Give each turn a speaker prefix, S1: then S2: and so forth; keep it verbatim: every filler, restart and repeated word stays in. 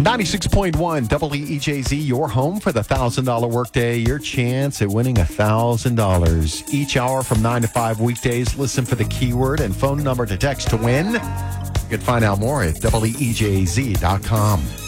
S1: ninety-six point one W E J Z, your home for the one thousand dollars workday, your chance at winning one thousand dollars. Each hour from nine to five weekdays, listen for the keyword and phone number to text to win. You can find out more at W E J Z dot com.